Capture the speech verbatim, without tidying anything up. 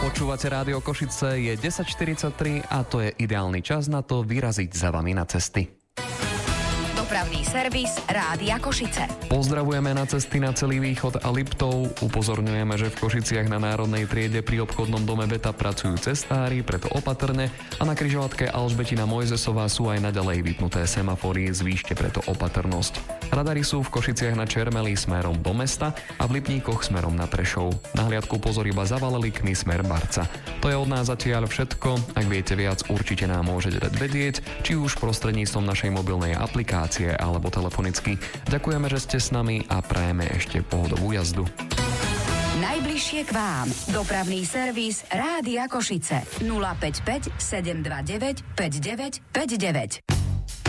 Počúvate Rádio Košice, je desať štyridsaťtri a to je ideálny čas na to vyraziť za vami na cesty. Dopravný servis Rádia Košice. Pozdravujeme na cesty na celý východ a Liptov. Upozorňujeme, že v Košiciach na Národnej triede pri obchodnom dome Beta pracujú cestári, preto opatrne, a na križovatke Alžbetina Mojzesová sú aj naďalej vypnuté semafory, zvýšte preto opatrnosť. Radary sú v Košiciach na Čermeli smerom do mesta a v Lipníkoch smerom na Prešov. Na hliadku pozor iba za Valelikmi smer Barca. To je od nás zatiaľ všetko. Ak viete viac, určite nám môžete dať vedieť, či už prostredníctvom našej mobilnej aplikácie alebo telefonicky. Ďakujeme, že ste s nami a prajeme ešte pohodovú jazdu. Najbližšie k vám. Dopravný servis Rádia Košice. nula päť päť sedem dva deväť päť deväť päť deväť.